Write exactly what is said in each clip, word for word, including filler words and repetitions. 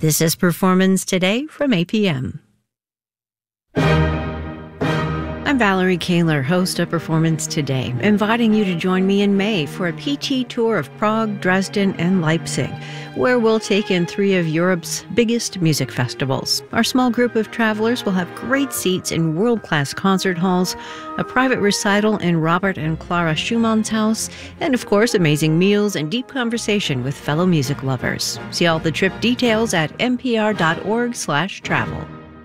This is Performance Today from A P M. I'm Valerie Kaler, host of Performance Today, inviting you to join me in May for a P T tour of Prague, Dresden, and Leipzig, where we'll take in three of Europe's biggest music festivals. Our small group of travelers will have great seats in world-class concert halls, a private recital in Robert and Clara Schumann's house, and of course, amazing meals and deep conversation with fellow music lovers. See all the trip details at npr.org slash travel.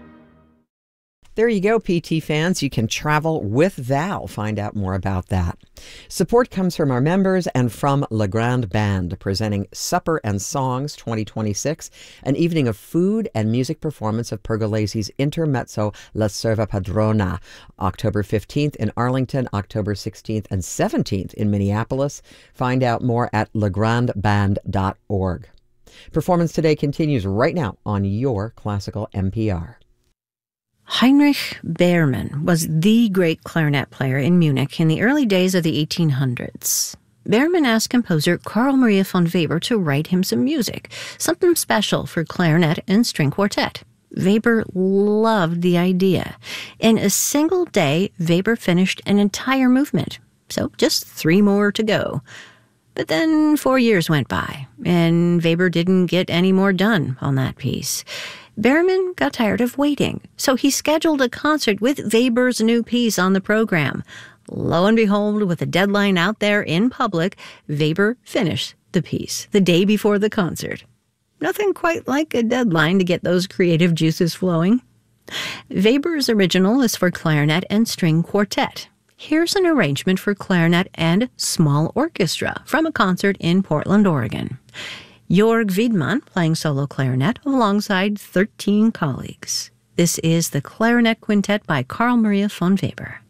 There you go, P T fans. You can travel with Val. Find out more about that. Support comes from our members and from Le Grand Band, presenting Supper and Songs twenty twenty-six, an evening of food and music performance of Pergolesi's Intermezzo La Serva Padrona, October fifteenth in Arlington, October sixteenth and seventeenth in Minneapolis. Find out more at le grand band dot org. Performance Today continues right now on your classical N P R. Heinrich Behrmann was the great clarinet player in Munich in the early days of the eighteen hundreds. Behrmann asked composer Carl Maria von Weber to write him some music, something special for clarinet and string quartet. Weber loved the idea. In a single day, Weber finished an entire movement, so just three more to go. But then four years went by, and Weber didn't get any more done on that piece. Behrmann got tired of waiting, so he scheduled a concert with Weber's new piece on the program. Lo and behold, with the deadline out there in public, Weber finished the piece the day before the concert. Nothing quite like a deadline to get those creative juices flowing. Weber's original is for clarinet and string quartet. Here's an arrangement for clarinet and small orchestra from a concert in Portland, Oregon. Jörg Wiedmann playing solo clarinet alongside thirteen colleagues. This is the Clarinet Quintet by Carl Maria von Weber.